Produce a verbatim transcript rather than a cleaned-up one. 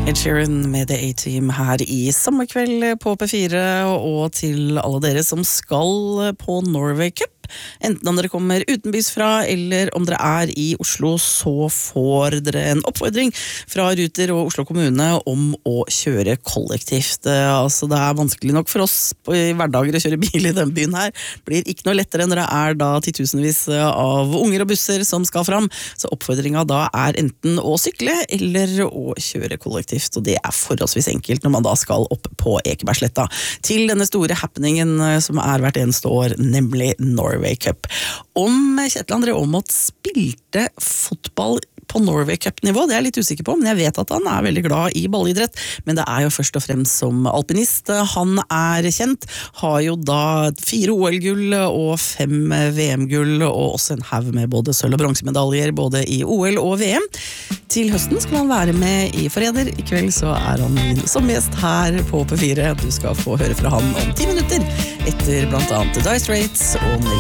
Ed Sheeran med The A-Team her i sommerkveld på P fire, og til alle dere som skal på Norway Cup. Enten om dere kommer utenbys fra, eller om dere er i Oslo, så får dere en oppfordring fra Ruter og Oslo kommune om å kjøre kollektivt. Altså, det er vanskelig nok for oss på, i hverdager å kjøre bil i den byen her. Blir ikke noe lettere enn det er da titusenvis av unger og busser som skal fram. Så oppfordringen da er enten å sykle eller å kjøre kollektivt, og det er forholdsvis enkelt når man da skal opp på Ekebergsletta til denne store happeningen som er hvert eneste år, nemlig Norway Cup. Om Kjetil André Aamodt spilte fotball på Norway Cup-nivå, det er jeg litt usikker på, men jeg vet at han er veldig glad i ballidrett, men det er jo først og fremst som alpinist. Han er kjent, har jo da fire O L-gull og fem V M-gull, og også en haug med både sølv- og bronsemedaljer, både i O L og V M. Til høsten skal han være med i Forræder. I kveld så er han som gjest her på P fire. Du skal få høre fra han om ti minutter, etter blant annet Dire Straits og Neil